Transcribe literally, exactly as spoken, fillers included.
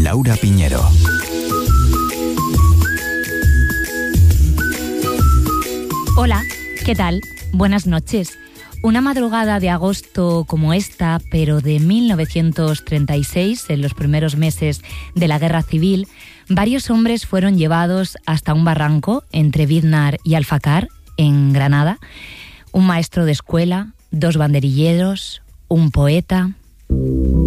Laura Piñero. Hola, ¿qué tal? Buenas noches. Una madrugada de agosto como esta, pero de mil novecientos treinta y seis, en los primeros meses de la Guerra Civil, varios hombres fueron llevados hasta un barranco entre Biznar y Alfacar, en Granada. Un maestro de escuela, dos banderilleros, un poeta.